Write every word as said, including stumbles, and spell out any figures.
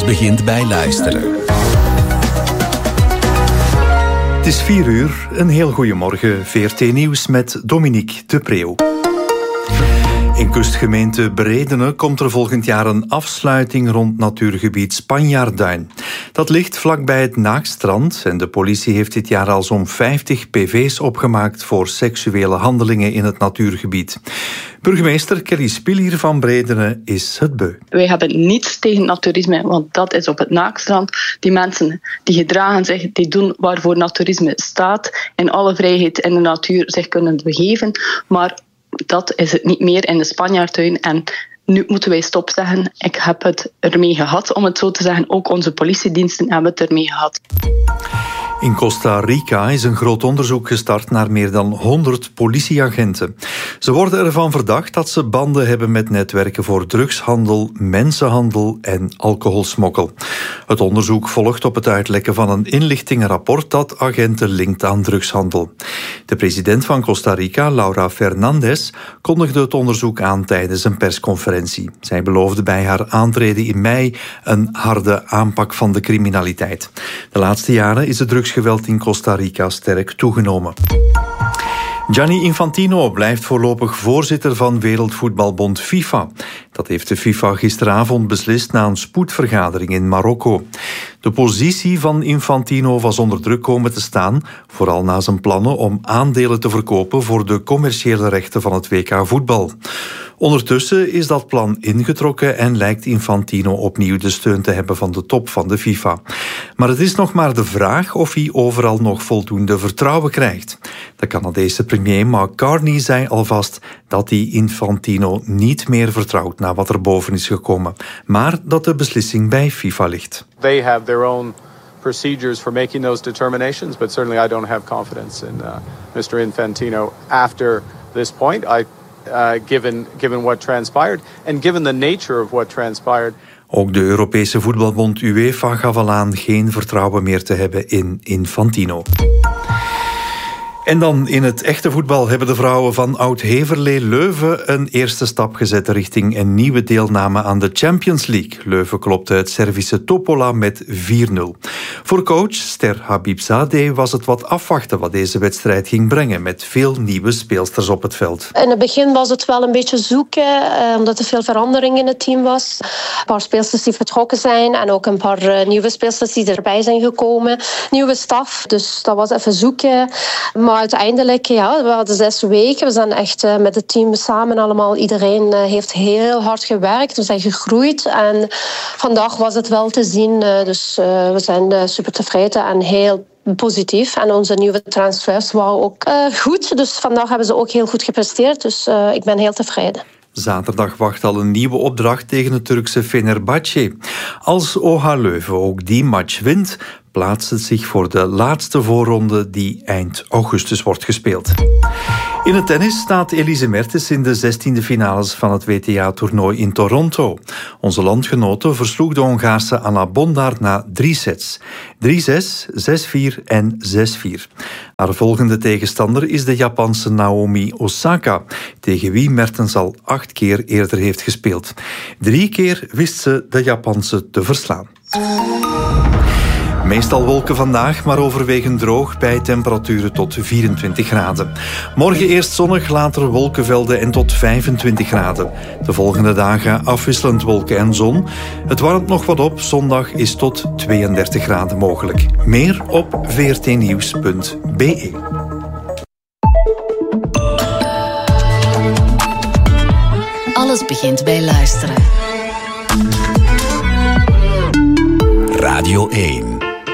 begint bij luisteren. Het is vier uur, een heel goeiemorgen. V R T Nieuws met Dominique de Preeuw. In kustgemeente Bredene komt er volgend jaar een afsluiting rond natuurgebied Spanjaardduin. Dat ligt vlakbij het Naakstrand en de politie heeft dit jaar al zo'n vijftig P V's opgemaakt voor seksuele handelingen in het natuurgebied. Burgemeester Kelly Spilier van Bredene is het beu. Wij hebben niets tegen naturisme, want dat is op het Naakstrand. Die mensen die gedragen zich, die doen waarvoor naturisme staat. In alle vrijheid in de natuur zich kunnen begeven. Maar dat is het niet meer in de Spanjaardtuin. En nu moeten wij stop zeggen. Ik heb het ermee gehad, om het zo te zeggen. Ook onze politiediensten hebben het ermee gehad. In Costa Rica is een groot onderzoek gestart naar meer dan honderd politieagenten. Ze worden ervan verdacht dat ze banden hebben met netwerken voor drugshandel, mensenhandel en alcoholsmokkel. Het onderzoek volgt op het uitlekken van een inlichtingenrapport dat agenten linkt aan drugshandel. De president van Costa Rica, Laura Fernandez, kondigde het onderzoek aan tijdens een persconferentie. Zij beloofde bij haar aantreden in mei een harde aanpak van de criminaliteit. De laatste jaren is de drugsgeweld in Costa Rica sterk toegenomen. Gianni Infantino blijft voorlopig voorzitter van Wereldvoetbalbond FIFA. Dat heeft de FIFA gisteravond beslist na een spoedvergadering in Marokko. De positie van Infantino was onder druk komen te staan, vooral na zijn plannen om aandelen te verkopen voor de commerciële rechten van het W K voetbal. Ondertussen is dat plan ingetrokken en lijkt Infantino opnieuw de steun te hebben van de top van de FIFA. Maar het is nog maar de vraag of hij overal nog voldoende vertrouwen krijgt. De Canadese premier Mark Carney zei alvast dat hij Infantino niet meer vertrouwt na wat er boven is gekomen, maar dat de beslissing bij FIFA ligt. They have their own procedures for making those determinations, but certainly I don't have confidence in uh, Mister Infantino after this point. I Uh, given, given what transpired and given the nature of what transpired. Ook de Europese voetbalbond UEFA gaf al aan geen vertrouwen meer te hebben in Infantino. En dan in het echte voetbal hebben de vrouwen van Oud-Heverlee Leuven een eerste stap gezet richting een nieuwe deelname aan de Champions League. Leuven klopte het Servische Topola met vier nul. Voor coach Ster Habibzadeh was het wat afwachten wat deze wedstrijd ging brengen, met veel nieuwe speelsters op het veld. In het begin was het wel een beetje zoeken, omdat er veel verandering in het team was. Een paar speelsters die vertrokken zijn en ook een paar nieuwe speelsters die erbij zijn gekomen. Nieuwe staf, dus dat was even zoeken. Maar uiteindelijk, ja, we hadden zes weken. We zijn echt uh, met het team samen allemaal. Iedereen uh, heeft heel hard gewerkt. We zijn gegroeid. En vandaag was het wel te zien. Uh, dus uh, we zijn uh, super tevreden en heel positief. En onze nieuwe transfers waren ook uh, goed. Dus vandaag hebben ze ook heel goed gepresteerd. Dus uh, ik ben heel tevreden. Zaterdag wacht al een nieuwe opdracht tegen het Turkse Fenerbahçe. Als O H Leuven ook die match wint, plaatst het zich voor de laatste voorronde die eind augustus wordt gespeeld. In het tennis staat Elise Mertens in de zestiende finales van het W T A-toernooi in Toronto. Onze landgenote versloeg de Hongaarse Anna Bondar na drie sets. drie zes, zes vier en zes vier. Haar volgende tegenstander is de Japanse Naomi Osaka, tegen wie Mertens al acht keer eerder heeft gespeeld. Drie keer wist ze de Japanse te verslaan. Meestal wolken vandaag, maar overwegend droog bij temperaturen tot vierentwintig graden. Morgen eerst zonnig, later wolkenvelden en tot vijfentwintig graden. De volgende dagen afwisselend wolken en zon. Het warmt nog wat op, zondag is tot tweeëndertig graden mogelijk. Meer op v r t nieuws punt b e. Alles begint bij luisteren. Radio één.